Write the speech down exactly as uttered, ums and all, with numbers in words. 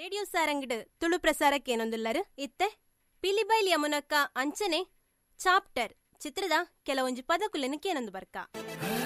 Radio ಸಾರಂಗಿಡ್ Tulu ಪ್ರಸಾರಕ್ಕೆ ಏನೊಂದುಲ್ಲರು ಇತ್ತೆ ಪಿಲಿಬೈಲ್ ಯಮುನಕ್ಕ ಅಂಚನೆ ಚಾಪ್ಟರ್ ಚಿತ್ರದ ಕೆಲವೊಂಜಿ ಪದಕುಲೆನ ಕೇನೊಂದು ಬರ್ಕ.